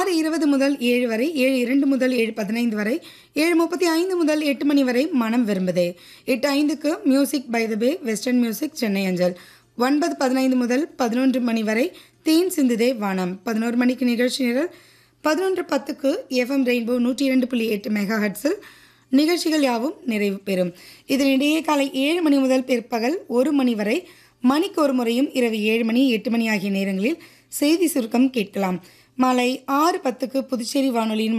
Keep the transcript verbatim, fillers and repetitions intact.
ஆறு இருபது முதல் ஏழு வரை, ஏழு இரண்டு முதல் ஏழு பதினைந்து வரை, ஏழு முப்பத்தி ஐந்து முதல் எட்டு மணி வரை மனம் விரும்புதே. எட்டு ஐந்துக்கு music by the pay western music Chennai அஞ்சல். ஒன்பது பதினைந்து முதல் பதினொன்று மணி வரை தேன் சிந்துதே வானம். பதினோரு மணிக்கு நிகழ்ச்சி நிரல். பதினொன்று பத்துக்கு எஃப்எம் ரெயின்போ நூற்றி இரண்டு புள்ளி எட்டு மெகா ஹெர்ட்ஸில் நிகழ்ச்சிகள் யாவும் நிறைவு பெறும். இதனிடையே காலை ஏழு மணி முதல் பிற்பகல் ஒரு மணி வரை மணிக்கு ஒரு முறையும் இரவு ஏழு மணி எட்டு மணி ஆகிய நேரங்களில் செய்தி சுருக்கம் கேட்கலாம். மாலை ஆறு பத்துக்கு புதுச்சேரி வானொலியின்